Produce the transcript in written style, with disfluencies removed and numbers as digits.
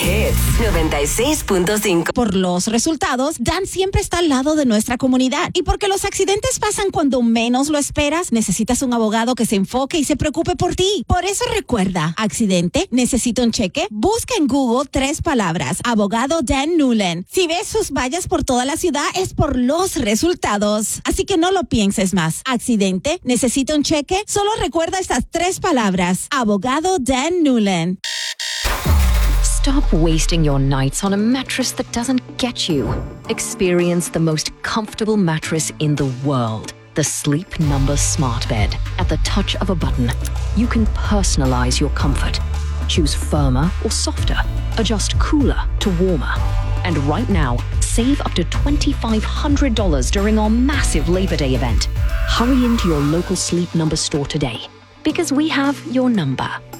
Hits 96.5. Por los resultados, Dan siempre está al lado de nuestra comunidad. Y porque los accidentes pasan cuando menos lo esperas, necesitas un abogado que se enfoque y se preocupe por ti. Por eso recuerda, accidente, necesito un cheque. Busca en Google 3 palabras, abogado Dan Newland. Si ves sus vallas por toda la ciudad, es por los resultados. Así que no lo pienses más. Accidente, necesito un cheque. Solo recuerda estas 3 palabras, abogado Dan Newland. Stop wasting your nights on a mattress that doesn't get you. Experience the most comfortable mattress in the world. The Sleep Number Smart Bed. At the touch of a button, you can personalize your comfort. Choose firmer or softer. Adjust cooler to warmer. And right now, save up to $2,500 during our massive Labor Day event. Hurry into your local Sleep Number store today, because we have your number.